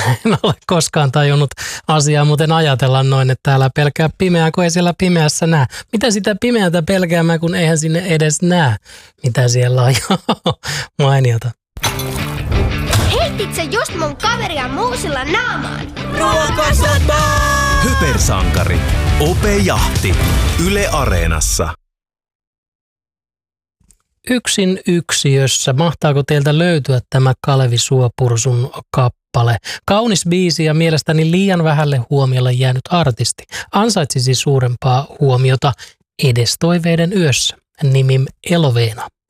En ole koskaan tajunnut asiaa muuten ajatella noin, että täällä pelkää pimeää, kun ei siellä pimeässä näe. Mitä sitä pimeätä pelkäämään, kun eihän sinne edes näe, mitä siellä on. Mainiota. Heitit sä just mun kaveria muusilla naamaan? Ruokasota! Hypersankari. Ope Jahti. Yle Areenassa. Yksin yksiössä. Mahtaako teiltä löytyä tämä Kalevi Suopursun kappale? Kaunis biisi ja mielestäni liian vähälle huomiolle jäänyt artisti. Ansaitsisi suurempaa huomiota edes toiveiden yössä. Nimi Eloveena.